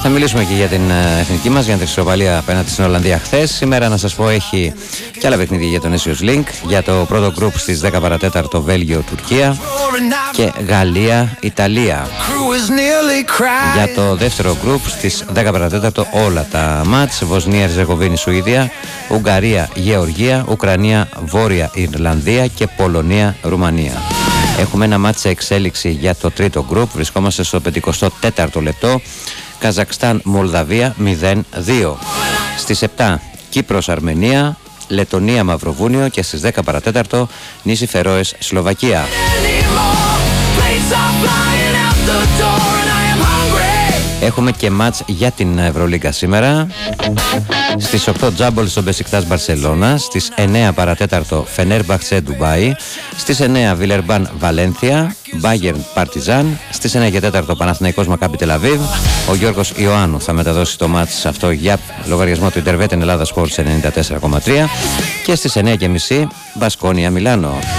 Θα μιλήσουμε και για την εθνική μας, για την ισοπαλία απέναντι στην Ολλανδία χθες. Σήμερα, να σας πω, έχει και άλλα παιχνίδια για τον Nations Link. Για το πρώτο γκρουπ στις 10 παρατέταρτο Βέλγιο-Τουρκία και Γαλλία-Ιταλία. Για το δεύτερο γκρουπ στις 10 παρατέταρτο όλα τα μάτς. Βοσνία-Ερζεγοβίνη-Σουηδία, Ουγγαρία-Γεωργία, Ουκρανία-Βόρεια Ιρλανδία και Πολωνία-Ρουμανία. Έχουμε ένα μάτς σε εξέλιξη για το τρίτο γκρουπ. Βρισκόμαστε στο 54ο λεπτό. Καζακστάν-Μολδαβία 0-2. Στις 7 Κύπρος-Αρμενία, Λετωνία-Μαυροβούνιο και στις 10 παρατέταρτο νήσι Φερόες-Σλοβακία. Έχουμε και μάτς για την Ευρωλίγκα σήμερα. Στις 8 Τζάμπολ στο Μπεσικτάς Μπαρσελώνα. Στις 9 παρατέταρτο Φενέρμπαχτσε Ντουμπάι. Στις 9 Βιλερμπάν Βαλένθια, Μπάγερν Παρτιζάν. Στις 9 και 4 Παναθηναϊκός Μακάμπι Τελαβίβ. Ο Γιώργος Ιωάννου θα μεταδώσει το μάτς αυτό για λογαριασμό του Ιντερβέτεν Ελλάδα Sports 94,3. Και στις 9.30 Μπασκόνια Μιλάνο.